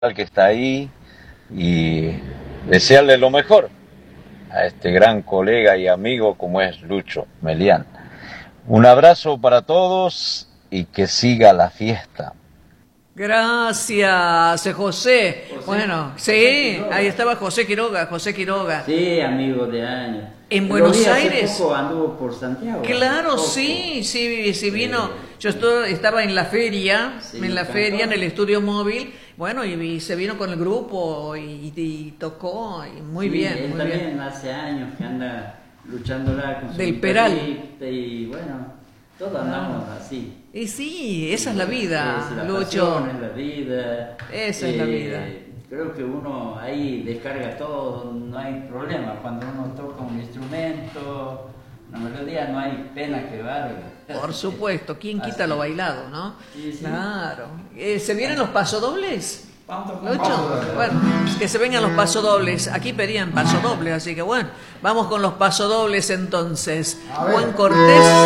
que está ahí y desearle lo mejor a este gran colega y amigo como es Lucho Melián. Un abrazo para todos y que siga la fiesta. Gracias, José. José. Bueno, José sí, Quiroga. ahí estaba José Quiroga, José Quiroga. Sí, amigo de años. En Lo Buenos vi hace Aires. poco anduvo por Santiago. Claro, hace poco. sí vino. Yo estaba en la feria, Sí, en la cantó. feria, en el estudio móvil. Bueno, y se vino con el grupo y tocó, y muy Sí, bien, él muy también bien. hace años que anda luchándola con su Del Peral. guitarrita y bueno, todos andamos así. Y sí, esa es la vida, Es la Lucho. pasión, es la vida. Esa es la vida. Creo que uno ahí descarga todo, no hay problema. Cuando uno toca un instrumento, una melodía, no hay pena que valga. Por supuesto, ¿quién quita Así. lo bailado, no? Sí, sí. Claro. ¿Se vienen los pasodobles? Vamos con Lucho, pasodobles. bueno, que se vengan los pasodobles. Aquí pedían pasodobles, así que bueno, vamos con los pasodobles entonces. A ver. Juan Cortés.